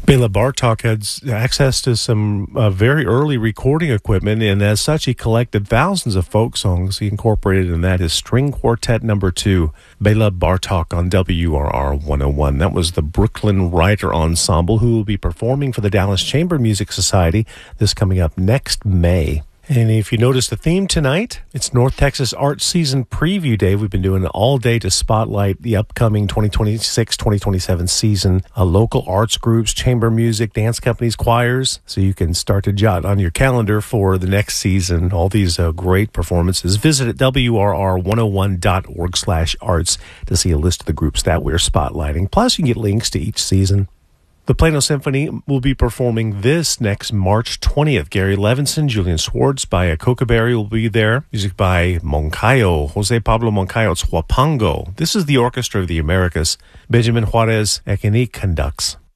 Bela Bartok had access to some very early recording equipment, and as such, he collected thousands of folk songs. He incorporated in that his String Quartet No. 2, Bela Bartok on WRR 101. That was the Brooklyn Writer Ensemble, who will be performing for the Dallas Chamber Music Society this coming up next May. And if you notice the theme tonight, it's North Texas Art Season Preview Day. We've been doing it all day to spotlight the upcoming 2026-2027 season. Local arts groups, chamber music, dance companies, choirs. So you can start to jot on your calendar for the next season all these great performances. Visit at WRR101.org/arts to see a list of the groups that we're spotlighting. Plus, you can get links to each season. The Plano Symphony will be performing this next March 20th. Gary Levinson, Julian Swartz by Cocaberry will be there. Music by Moncayo, Jose Pablo Moncayo, it's Huapango. This is the Orchestra of the Americas. Benjamin Juarez Echenique conducts.